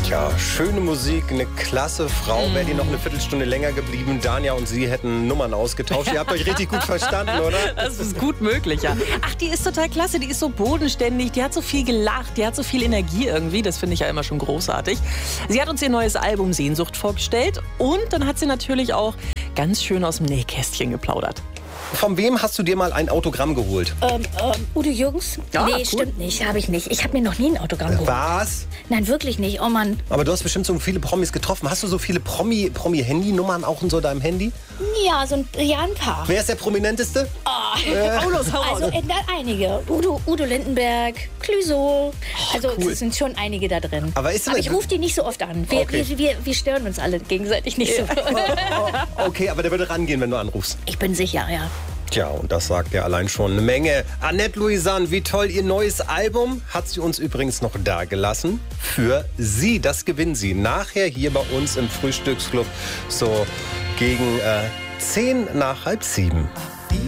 Ja, schöne Musik, eine klasse Frau. Wäre die noch eine Viertelstunde länger geblieben, Dania und sie hätten Nummern ausgetauscht. Ihr habt euch richtig gut verstanden, oder? Das ist gut möglich, ja. Ach, die ist total klasse, die ist so bodenständig, die hat so viel gelacht, die hat so viel Energie irgendwie. Das finde ich ja immer schon großartig. Sie hat uns ihr neues Album Sehnsucht vorgestellt und dann hat sie natürlich auch ganz schön aus dem Nähkästchen geplaudert. Von wem hast du dir mal ein Autogramm geholt? Udo Jürgens? Ja, Nee, cool. Stimmt nicht, habe ich nicht. Ich habe mir noch nie ein Autogramm geholt. Was? Nein, wirklich nicht. Oh Mann. Aber du hast bestimmt so viele Promis getroffen. Hast du so viele Promi-Handynummern auch in so deinem Handy? Ja, ein paar. Wer ist der Prominenteste? Hau los. Also einige. Udo Lindenberg, Clouseau. Also cool. es sind schon einige da drin. Aber ist ich rufe die nicht so oft an. Wir stören uns alle gegenseitig nicht so. Okay, aber der würde rangehen, wenn du anrufst. Ich bin sicher, ja. Tja, und das sagt ja allein schon eine Menge. Annette Louisanne, wie toll, ihr neues Album hat sie uns übrigens noch dagelassen. Für sie, das gewinnen sie nachher hier bei uns im Frühstücksclub so gegen 7:10.